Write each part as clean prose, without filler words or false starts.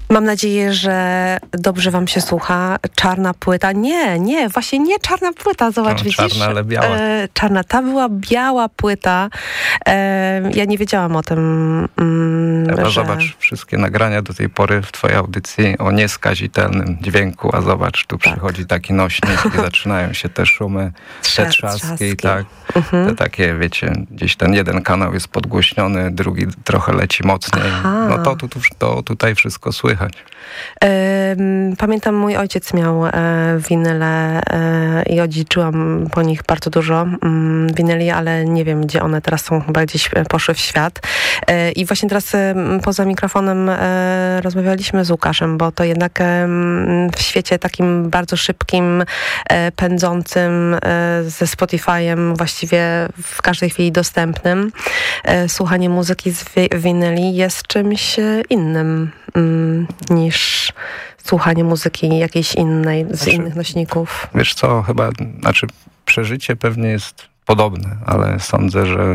Mam nadzieję, że dobrze wam się słucha. Czarna płyta. Nie, właśnie nie czarna płyta. Zobacz, no, widzisz? Czarna, ale biała. Czarna. Ta była biała płyta. Ja nie wiedziałam o tym, że... Zobacz, wszystkie nagrania do tej pory w twojej audycji o nieskazitelnym dźwięku, a zobacz, tu przychodzi taki nośnik i zaczynają się te szumy, te trzaski, tak. Te takie, wiecie, gdzieś ten jeden kanał jest podgłośniony, drugi trochę leci mocniej. Aha. No to tutaj wszystko słychać. Pamiętam, mój ojciec miał winyle i odziedziczyłam po nich bardzo dużo winyli, ale nie wiem, gdzie one teraz są, chyba gdzieś poszły w świat. I właśnie teraz poza mikrofonem rozmawialiśmy z Łukaszem, bo to jednak w świecie takim bardzo szybkim, pędzącym ze Spotify'em właściwie w każdej chwili dostępnym, słuchanie muzyki z winyli jest czymś innym niż słuchanie muzyki jakiejś innej, z innych nośników. Wiesz co, przeżycie pewnie jest podobne, ale sądzę, że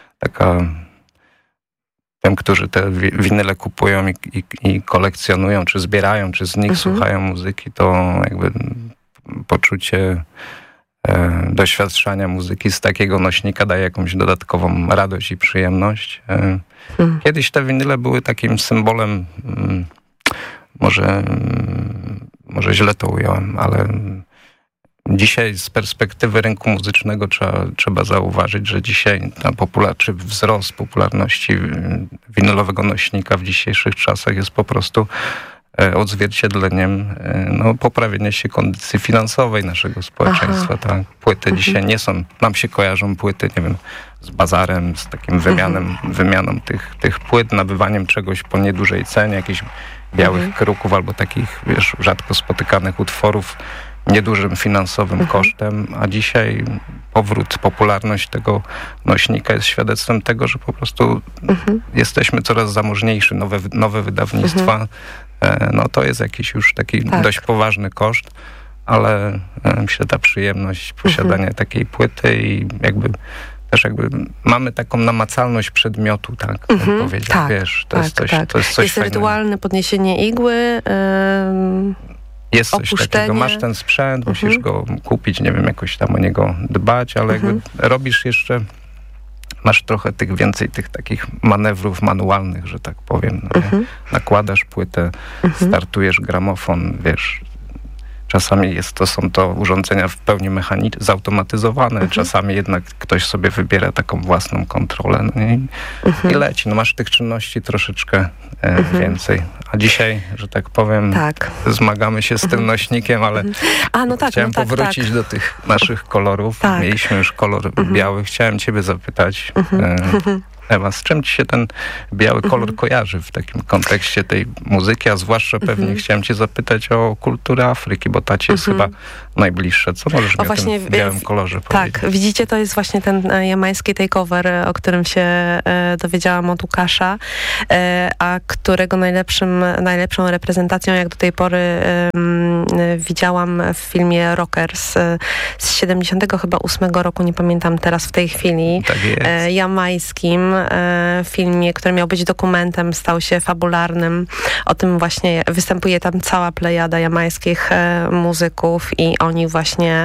tym, którzy te winyle kupują i kolekcjonują, czy zbierają, czy z nich słuchają muzyki, to jakby poczucie doświadczania muzyki z takiego nośnika daje jakąś dodatkową radość i przyjemność. Kiedyś te winyle były takim symbolem, może źle to ująłem, ale dzisiaj z perspektywy rynku muzycznego trzeba zauważyć, że dzisiaj czy wzrost popularności winylowego nośnika w dzisiejszych czasach jest po prostu odzwierciedleniem poprawienia się kondycji finansowej naszego społeczeństwa. Tak? Płyty dzisiaj nie są, nam się kojarzą płyty, nie wiem, z bazarem, z takim wymianą tych płyt, nabywaniem czegoś po niedużej cenie, jakichś białych kruków albo takich, wiesz, rzadko spotykanych utworów niedużym finansowym kosztem, a dzisiaj popularność tego nośnika jest świadectwem tego, że po prostu jesteśmy coraz zamożniejsi, nowe wydawnictwa, to jest jakiś już taki dość poważny koszt, ale myślę, ta przyjemność posiadania takiej płyty i też mamy taką namacalność przedmiotu, tak bym powiedział, tak, wiesz, to jest coś jest fajnego. rytualne podniesienie igły, jest coś takiego, masz ten sprzęt, musisz go kupić, nie wiem, jakoś tam o niego dbać, ale robisz jeszcze, masz trochę więcej tych takich manewrów manualnych, że tak powiem. Nakładasz płytę, startujesz gramofon, wiesz. Czasami są to urządzenia w pełni zautomatyzowane, czasami jednak ktoś sobie wybiera taką własną kontrolę i leci. Masz tych czynności troszeczkę więcej. A dzisiaj, że tak powiem, zmagamy się z tym nośnikiem, ale chciałem powrócić do tych naszych kolorów. Mieliśmy już kolor biały. Chciałem ciebie zapytać, Ewa, z czym ci się ten biały kolor kojarzy w takim kontekście tej muzyki, a zwłaszcza pewnie chciałem cię zapytać o kulturę Afryki, bo ta ci jest chyba najbliższa. Co możesz mi o tym białym kolorze powiedzieć? Tak, widzicie, to jest właśnie ten jamański takeover, o którym się dowiedziałam od Łukasza, a którego najlepszą reprezentacją, jak do tej pory widziałam w filmie Rockers z 78 roku, nie pamiętam teraz w tej chwili, jamańskim filmie, który miał być dokumentem, stał się fabularnym. O tym właśnie występuje tam cała plejada jamańskich muzyków i oni właśnie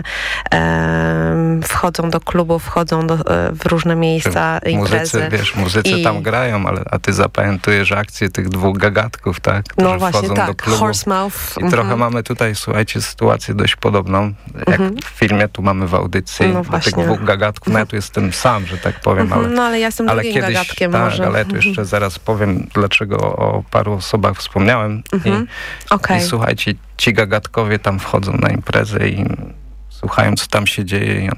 wchodzą do klubów, wchodzą w różne miejsca, imprezy. Muzycy tam grają, a ty zapamiętujesz akcję tych dwóch gagatków, tak? Którzy wchodzą do klubu. Horsemouth. I trochę mamy tutaj, słuchajcie, sytuację dość podobną, jak w filmie, tu mamy w audycji tych dwóch gagatków. Ja tu jestem sam, że tak powiem, ale ja jestem drugim gagatkiem może. Ale tu jeszcze zaraz powiem, dlaczego o paru osobach wspomniałem. I słuchajcie, ci gagatkowie tam wchodzą na imprezę i słuchają, co tam się dzieje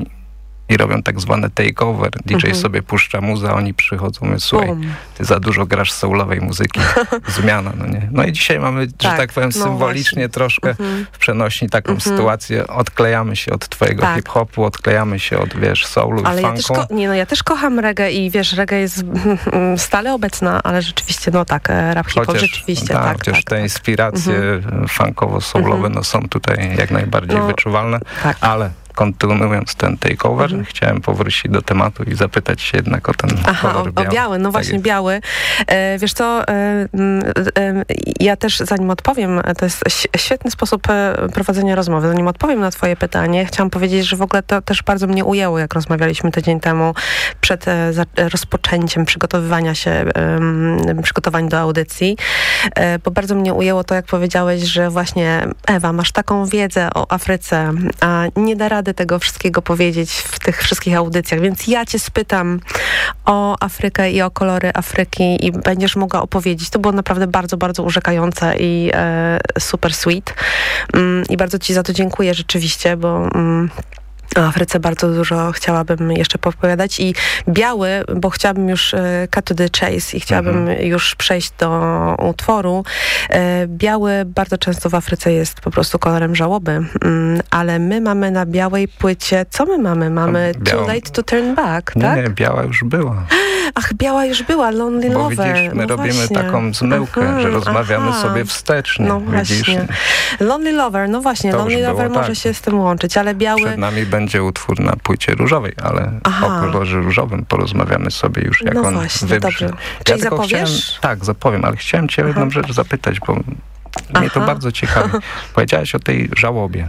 i robią tak zwane takeover. DJ sobie puszcza muzę, oni przychodzą i mówią, słuchaj, ty za dużo grasz soulowej muzyki. Zmiana, nie? No i dzisiaj mamy, że tak powiem, symbolicznie troszkę w przenośni taką sytuację. Odklejamy się od twojego hip-hopu, odklejamy się od, soulu i funku. Ja też kocham reggae i reggae jest stale obecna, ale rzeczywiście, rap hip-hop rzeczywiście. Chociaż te inspiracje funkowo-soulowe są tutaj jak najbardziej wyczuwalne, ale kontynuując ten takeover, chciałem powrócić do tematu i zapytać się jednak o ten kolor biały. O biały, no właśnie biały. Wiesz co, ja też zanim odpowiem, to jest świetny sposób prowadzenia rozmowy, zanim odpowiem na twoje pytanie, chciałam powiedzieć, że w ogóle to też bardzo mnie ujęło, jak rozmawialiśmy tydzień temu przed rozpoczęciem przygotowań do audycji, bo bardzo mnie ujęło to, jak powiedziałeś, że właśnie Ewa, masz taką wiedzę o Afryce, a nie da rady tego wszystkiego powiedzieć w tych wszystkich audycjach, więc ja cię spytam o Afrykę i o kolory Afryki i będziesz mogła opowiedzieć. To było naprawdę bardzo, bardzo urzekające i super sweet. I bardzo ci za to dziękuję rzeczywiście, bo o Afryce bardzo dużo chciałabym jeszcze opowiadać i biały, bo chciałabym już cut to the chase i chciałabym już przejść do utworu. Biały bardzo często w Afryce jest po prostu kolorem żałoby, ale my mamy na białej płycie, co my mamy? Mamy Too Late to Turn Back, tak? Nie, biała już była. Ach, biała już była, Lonely Bo Lover. Widzisz, my robimy taką zmyłkę, że rozmawiamy sobie wstecznie. No właśnie. Lonely Lover, no właśnie, Lonely Lover może się z tym łączyć, ale biały... Przed nami będzie utwór na płycie różowej, ale o kolorze różowym porozmawiamy sobie już, jak on wybrzmi. Dobrze. Czyli zapowiesz? Tak, zapowiem, ale chciałem cię jedną rzecz zapytać, bo mnie to bardzo ciekawi. Powiedziałaś o tej żałobie.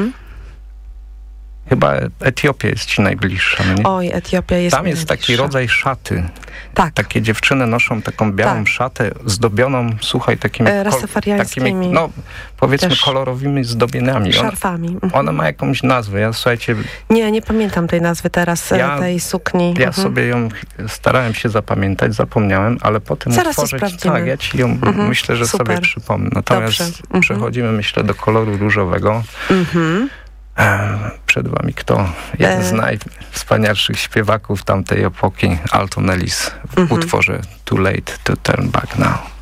Chyba Etiopia jest ci najbliższa. No nie? Oj, Etiopia jest Tam jest taki rodzaj szaty. Tak. Takie dziewczyny noszą taką białą szatę zdobioną, słuchaj, takimi no powiedzmy też kolorowymi zdobieniami. Szarfami. Ona ma jakąś nazwę. Ja, słuchajcie... Nie pamiętam tej nazwy teraz, tej sukni. Ja sobie ją starałem się zapamiętać, zapomniałem, ale po tym zaraz utworze... Tak, ja ci ją myślę, że super. Sobie przypomnę. Natomiast przechodzimy, myślę, do koloru różowego. Przed wami kto? Jeden z najwspanialszych śpiewaków tamtej epoki, Alton Ellis w utworze Too Late to Turn Back Now.